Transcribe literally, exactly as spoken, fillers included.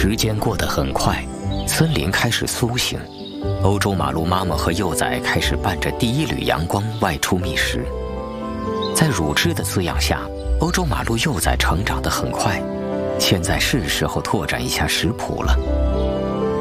时间过得很快，森林开始苏醒。欧洲马鹿妈妈和幼崽开始伴着第一缕阳光外出觅食。在乳汁的滋养下，欧洲马鹿幼崽成长得很快。现在是时候拓展一下食谱了。